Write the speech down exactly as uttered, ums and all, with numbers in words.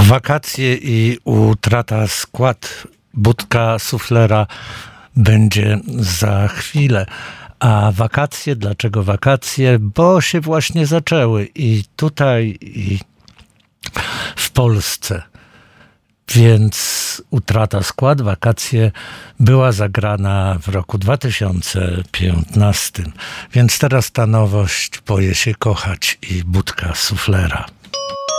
Wakacje i utrata skład Budka Suflera będzie za chwilę. A wakacje, dlaczego wakacje? Bo się właśnie zaczęły i tutaj, i w Polsce. Więc utrata skład, wakacje była zagrana w roku dwa tysiące piętnastym. Więc teraz ta nowość, Boję się kochać i Budka Suflera.